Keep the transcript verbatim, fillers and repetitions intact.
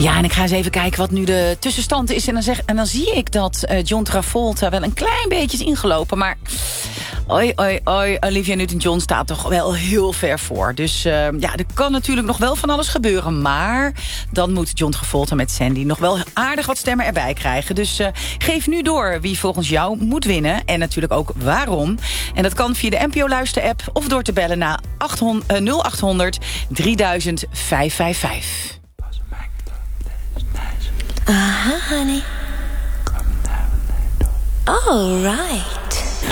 Ja, en ik ga eens even kijken wat nu de tussenstand is. En dan, zeg, en dan zie ik dat uh, John Travolta wel een klein beetje is ingelopen. Maar oi, oi, oi, Olivia Newton-John staat toch wel heel ver voor. Dus uh, ja, er kan natuurlijk nog wel van alles gebeuren. Maar dan moet John Travolta met Sandy nog wel aardig wat stemmen erbij krijgen. Dus uh, geef nu door wie volgens jou moet winnen. En natuurlijk ook waarom. En dat kan via de N P O-luister-app of door te bellen naar nul acht honderd drieduizend vijfhonderdvijfenvijftig. Uh-huh, honey. All right.